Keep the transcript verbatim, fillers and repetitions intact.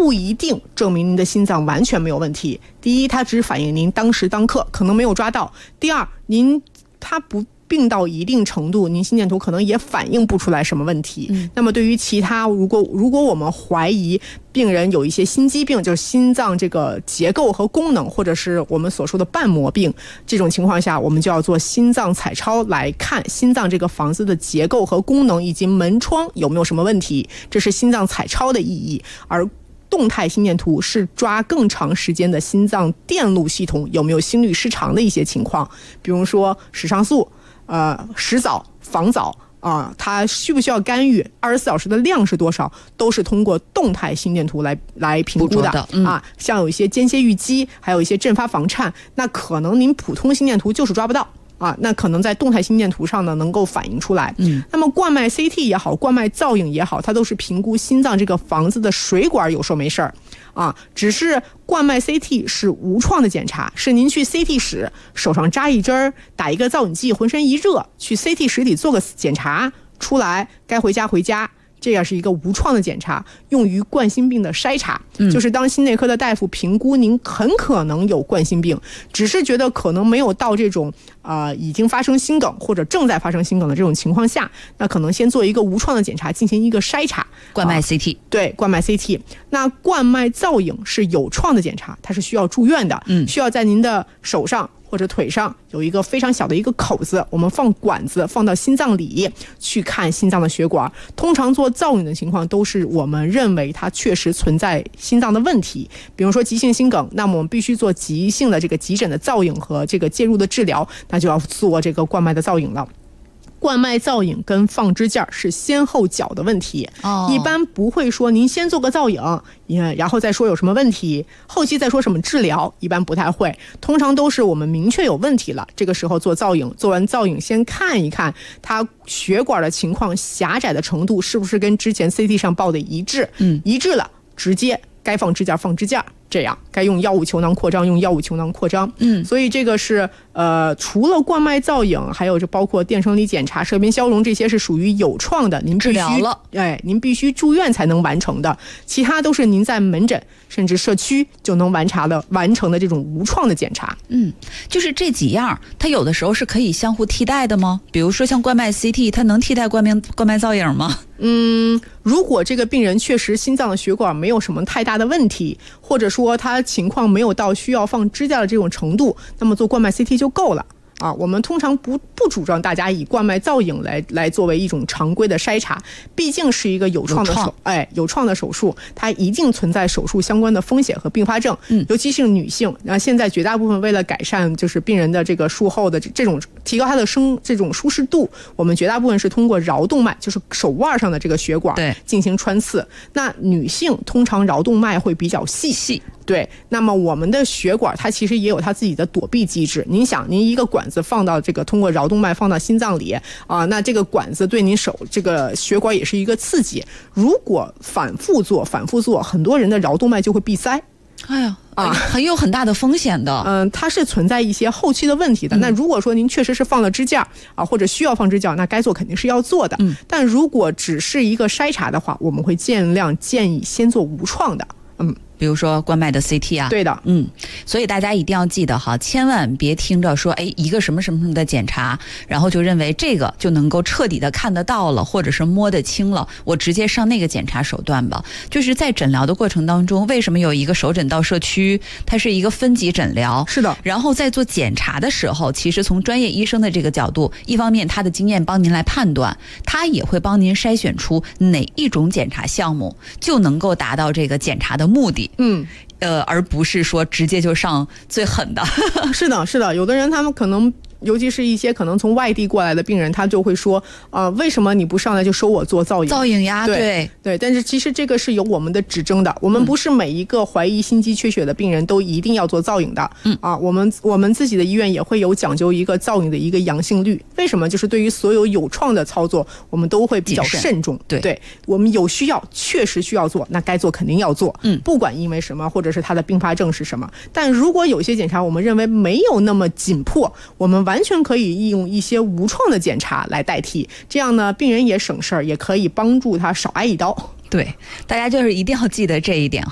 不一定证明您的心脏完全没有问题。第一，它只反映您当时当刻可能没有抓到；第二，您它不病到一定程度，您心电图可能也反映不出来什么问题。嗯、那么对于其他，如果如果我们怀疑病人有一些心肌病，就是心脏这个结构和功能，或者是我们所说的瓣膜病，这种情况下，我们就要做心脏彩超来看心脏这个房子的结构和功能以及门窗有没有什么问题，这是心脏彩超的意义。而动态心电图是抓更长时间的心脏电路系统有没有心律失常的一些情况，比如说室上素、呃时早、房早啊、呃，它需不需要干预？二十四小时的量是多少？都是通过动态心电图来来评估的, 的、嗯、啊。像有一些间歇预积，还有一些阵发房颤，那可能您普通心电图就是抓不到啊，那可能在动态心电图上呢能够反映出来。嗯，那么冠脉 C T 也好，冠脉造影也好，它都是评估心脏这个房子的水管有事没事儿啊。只是冠脉 C T 是无创的检查，是您去 C T 室手上扎一针，打一个造影剂，浑身一热，去 C T 室里做个检查，出来该回家回家。这样是一个无创的检查，用于冠心病的筛查、嗯、就是当心内科的大夫评估您很可能有冠心病，只是觉得可能没有到这种呃已经发生心梗或者正在发生心梗的这种情况下，那可能先做一个无创的检查进行一个筛查。 冠脉 C T、呃、 对，冠脉 C T。 那冠脉造影是有创的检查，它是需要住院的，嗯，需要在您的手上或者腿上有一个非常小的一个口子，我们放管子放到心脏里去看心脏的血管。通常做造影的情况都是我们认为它确实存在心脏的问题，比如说急性心梗，那么我们必须做急性的这个急诊的造影和这个介入的治疗，那就要做这个冠脉的造影了。冠脉造影跟放支架是先后脚的问题、哦、一般不会说您先做个造影然后再说有什么问题，后期再说什么治疗，一般不太会。通常都是我们明确有问题了，这个时候做造影，做完造影先看一看它血管的情况狭窄的程度是不是跟之前 C T 上报的一致，嗯，一致了直接该放支架放支架，这样该用药物球囊扩张用药物球囊扩张。嗯，所以这个是呃，除了冠脉造影，还有就包括电生理检查、射频消融，这些是属于有创的，您必须治疗了， 哎，您必须住院才能完成的。其他都是您在门诊甚至社区就能完查的完成的这种无创的检查。 嗯，就是这几样，它有的时候是可以相互替代的吗？比如说像冠脉 C T， 它能替代冠脉冠脉造影吗？ 嗯，如果这个病人确实心脏的血管没有什么太大的问题，或者说他情况没有到需要放支架的这种程度，那么做冠脉 C T 就够了。啊，我们通常不不主张大家以冠脉造影来来作为一种常规的筛查，毕竟是一个有创的手，哎，有创的手术，它一定存在手术相关的风险和并发症，嗯，尤其是女性。那现在绝大部分为了改善就是病人的这个术后的这种提高她的生这种舒适度，我们绝大部分是通过桡动脉，就是手腕上的这个血管进行穿刺。那女性通常桡动脉会比较细细。对，那么我们的血管它其实也有它自己的躲避机制。您想，您一个管子放到这个通过桡动脉放到心脏里啊，那这个管子对您手这个血管也是一个刺激。如果反复做，反复做，很多人的桡动脉就会闭塞。 哎呀啊，很有很大的风险的。 嗯，它是存在一些后期的问题的。嗯、那如果说您确实是放了支架啊，或者需要放支架，那该做肯定是要做的。嗯，但如果只是一个筛查的话，我们会尽量建议先做无创的。嗯。 比如说冠脉的 C T 啊， 对的， 嗯，所以大家一定要记得哈，千万别听着说，哎，一个什么什么什么的检查，然后就认为这个就能够彻底的看得到了，或者是摸得清了，我直接上那个检查手段吧。就是在诊疗的过程当中，为什么有一个首诊到社区，它是一个分级诊疗？ 是的。 然后在做检查的时候，其实从专业医生的这个角度，一方面他的经验帮您来判断，他也会帮您筛选出哪一种检查项目就能够达到这个检查的目的。嗯，呃，而不是说直接就上最狠的。 是的，是的，有的人他们可能。尤其是一些可能从外地过来的病人，他就会说啊、呃，为什么你不上来就收我做造影？ 造影呀， 对对, 对。但是其实这个是有我们的指征的，我们不是每一个怀疑心肌缺血的病人都一定要做造影的。嗯啊，我们我们自己的医院也会有讲究一个造影的一个阳性率。为什么？就是对于所有有创的操作，我们都会比较慎重。 对对，我们有需要，确实需要做，那该做肯定要做。嗯，不管因为什么，或者是它的并发症是什么。但如果有些检查我们认为没有那么紧迫，我们完全可以用一些无创的检查来代替，这样呢，病人也省事儿，也可以帮助他少挨一刀。 对，大家就是一定要记得这一点。